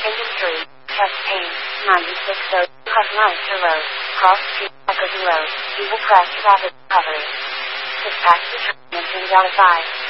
Industry. Chest pain. 96 Cause nice or low. Cross 2 Echo 0. You will press rapid recovery. Dispatch the train and 10 out of 5.